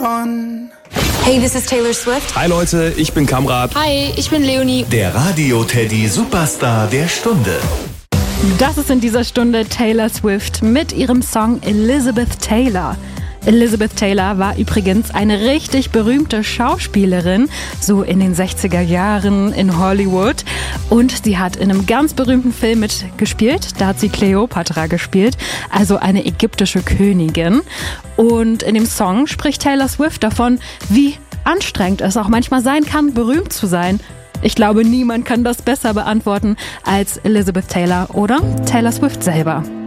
run. Hey, this is Taylor Swift. Hi Leute, ich bin Kamrat. Hi, ich bin Leonie. Der Radio-Teddy Superstar der Stunde. Das ist in dieser Stunde Taylor Swift mit ihrem Song Elizabeth Taylor. Elizabeth Taylor war übrigens eine richtig berühmte Schauspielerin, so in den 60er Jahren in Hollywood. Und sie hat in einem ganz berühmten Film mitgespielt. Da hat sie Cleopatra gespielt, also eine ägyptische Königin. Und in dem Song spricht Taylor Swift davon, wie anstrengend es auch manchmal sein kann, berühmt zu sein. Ich glaube, niemand kann das besser beantworten als Elizabeth Taylor oder Taylor Swift selber.